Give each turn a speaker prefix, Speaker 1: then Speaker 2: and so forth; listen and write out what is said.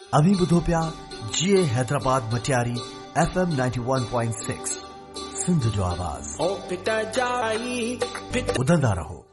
Speaker 1: अभी ॿुधो पिया GA हैदराबाद मटियारी FM 91.6 सिंध जो आवाज़। ॿुधंदा रहो।